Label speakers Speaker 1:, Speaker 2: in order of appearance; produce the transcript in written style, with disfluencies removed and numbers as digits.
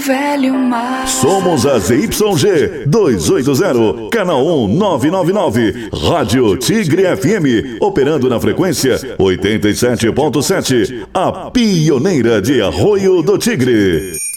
Speaker 1: velho mar.
Speaker 2: Somos a ZYG 280, canal 1999, Rádio Tigre FM, operando na frequência 87.7, a pioneira de Arroio do Tigre.